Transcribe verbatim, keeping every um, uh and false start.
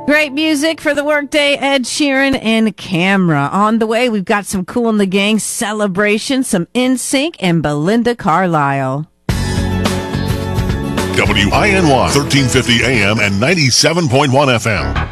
Great music for the workday. Ed Sheeran and Camera. On the way, we've got some Kool and the Gang celebration, some N Sync, and Belinda Carlisle. W I N Y, thirteen fifty A M and ninety-seven point one F M.